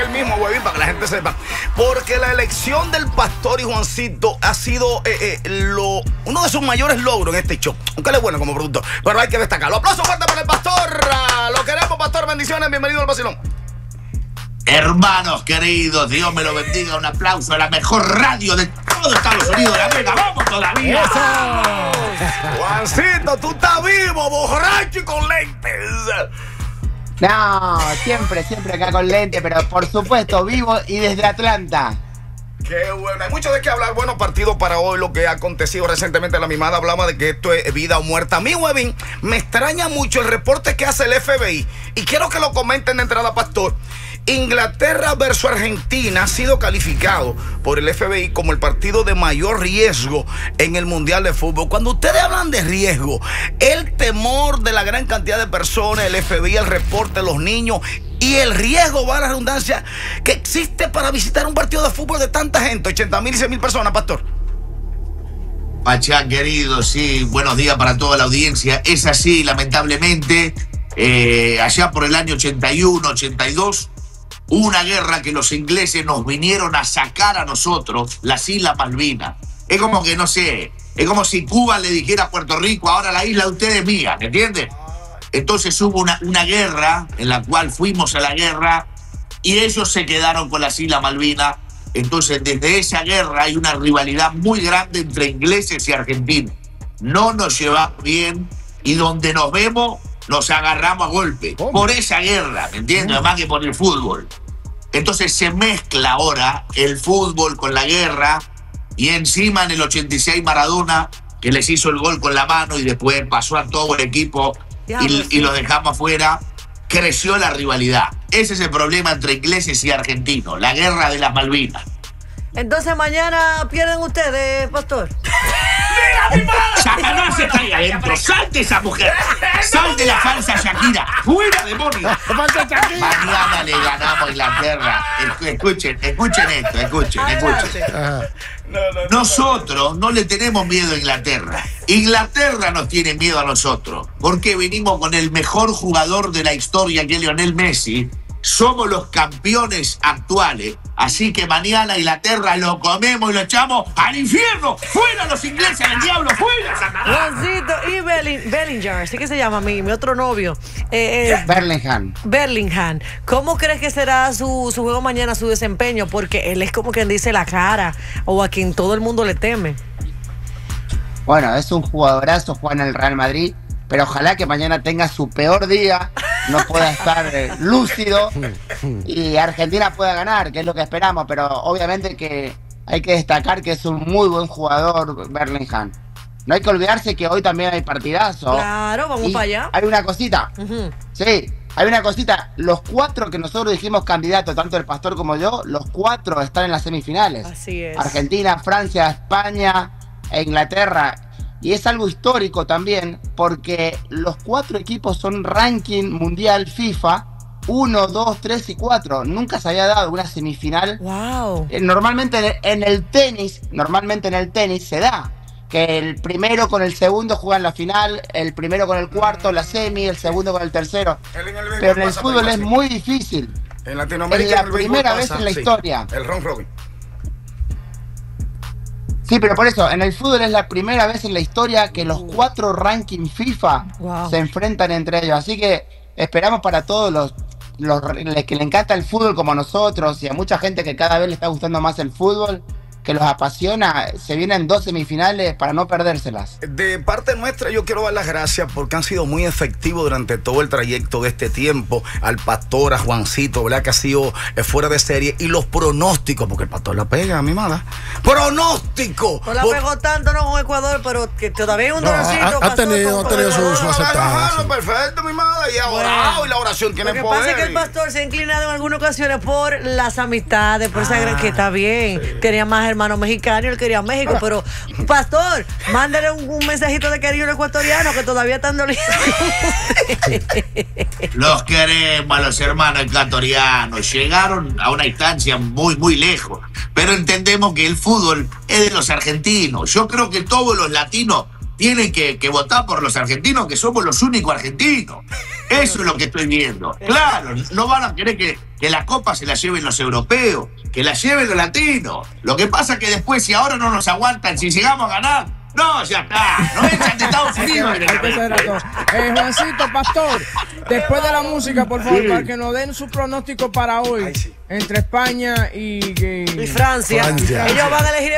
el mismo, Huevín, para que la gente sepa. Porque la elección del Pastor y Juancito ha sido uno de sus mayores logros en este show. Aunque él es bueno como productor, pero hay que destacarlo. ¡Aplausos fuertes para el Pastor! Lo queremos, Pastor. Bendiciones. Bienvenido al vacilón. Hermanos queridos, Dios me lo bendiga. Un aplauso a la mejor radio de todo Estados Unidos de América. ¡Vamos todavía! Juancito, tú estás vivo, borracho y con lentes. No, siempre acá con lente, pero por supuesto, vivo y desde Atlanta. Qué bueno, hay mucho de qué hablar. Bueno, partido para hoy, lo que ha acontecido recientemente. La mimada hablaba de que esto es vida o muerte. A mí, Webin, me extraña mucho el reporte que hace el FBI. Y quiero que lo comenten de entrada, Pastor. Inglaterra versus Argentina ha sido calificado por el FBI como el partido de mayor riesgo en el Mundial de Fútbol. Cuando ustedes hablan de riesgo, el temor de la gran cantidad de personas, el FBI, el reporte, los niños y el riesgo, va a la redundancia, que existe para visitar un partido de fútbol de tanta gente, 80,000 y 100,000 personas, Pastor. Pachá, querido, sí, buenos días para toda la audiencia. Es así, lamentablemente, allá por el año 81, 82, hubo una guerra que los ingleses nos vinieron a sacar a nosotros, las Islas Malvinas. Es como que, no sé, es como si Cuba le dijera a Puerto Rico, ahora la isla de ustedes es mía, ¿me entiendes? Entonces hubo una guerra en la cual fuimos a la guerra y ellos se quedaron con las Islas Malvinas. Entonces desde esa guerra hay una rivalidad muy grande entre ingleses y argentinos. No nos llevamos bien y donde nos vemos nos agarramos a golpe. Por esa guerra, ¿me entiendes? Más que por el fútbol. Entonces se mezcla ahora el fútbol con la guerra y encima en el 86 Maradona, que les hizo el gol con la mano y después pasó a todo el equipo y lo dejamos afuera, creció la rivalidad. Ese es el problema entre ingleses y argentinos, la guerra de las Malvinas. Entonces mañana pierden ustedes, Pastor. Satanás está ahí adentro, salte esa mujer, salte la falsa Shakira, fuera demonio. Mañana le ganamos a Inglaterra. Escuchen esto. Nosotros no le tenemos miedo a Inglaterra. Inglaterra nos tiene miedo a nosotros, porque venimos con el mejor jugador de la historia, que es Lionel Messi. Somos los campeones actuales, así que mañana Inglaterra lo comemos y lo echamos al infierno. ¡Fuera los ingleses, al diablo! ¡Fuera, Satanás! Juancito y Bellingham, así que se llama mi otro novio. Bellingham. ¿Cómo crees que será su juego mañana, su desempeño? Porque él es como quien dice la cara, o a quien todo el mundo le teme. Bueno, es un jugadorazo, juega en el Real Madrid, pero ojalá que mañana tenga su peor día, no pueda estar lúcido y Argentina pueda ganar, que es lo que esperamos, pero obviamente que hay que destacar que es un muy buen jugador Bellingham. No hay que olvidarse que hoy también hay partidazo. Claro, vamos para allá. Hay una cosita. Sí, hay una cosita. Los 4 que nosotros dijimos candidatos, tanto el Pastor como yo, los 4 están en las semifinales. Así es. Argentina, Francia, España e Inglaterra. Y es algo histórico también, porque los 4 equipos son ranking mundial FIFA 1, 2, 3 y 4. Nunca se había dado una semifinal. Wow. Normalmente en el tenis se da que el primero con el segundo juegan la final, el primero con el cuarto la semi, el segundo con el tercero. Pero en el fútbol es muy difícil. En Latinoamérica es la primera vez en la historia. El round robin. Sí, pero por eso, en el fútbol es la primera vez en la historia que los 4 rankings FIFA se enfrentan entre ellos. Así que esperamos para todos los que le encanta el fútbol como nosotros y a mucha gente que cada vez le está gustando más el fútbol, que los apasiona, se vienen 2 semifinales para no perdérselas. De parte nuestra yo quiero dar las gracias porque han sido muy efectivos durante todo el trayecto de este tiempo. Al Pastor, a Juancito, ¿verdad? Que ha sido fuera de serie. Y los pronósticos, porque el Pastor la pega, mi madre. ¡Pronóstico! No la pegó tanto, no, con Ecuador, pero que todavía hay un dolorcito. Ha tenido su aceptación. Perfecto, mi madre. Y ahora, y la oración tiene poder. Lo que pasa es que el Pastor se ha inclinado en algunas ocasiones por las amistades, por esa gran que está bien. Sí. Tenía más hermano mexicano y él quería México, pero Pastor, mándale un mensajito de cariño al ecuatoriano que todavía están doliendo. Los queremos a los hermanos ecuatorianos, llegaron a una instancia muy, muy lejos, pero entendemos que el fútbol es de los argentinos. Yo creo que todos los latinos tienen que votar por los argentinos, que somos los únicos argentinos. Eso es lo que estoy viendo. Claro, no van a querer que la copa se la lleven los europeos, que la lleven los latinos. Lo que pasa es que después, si ahora no nos aguantan, si llegamos a ganar, no, ya está. No echan de Estados Unidos. Juancito, Pastor, después de la música, por favor, para que nos den su pronóstico para hoy entre España y Francia. Ellos van a elegir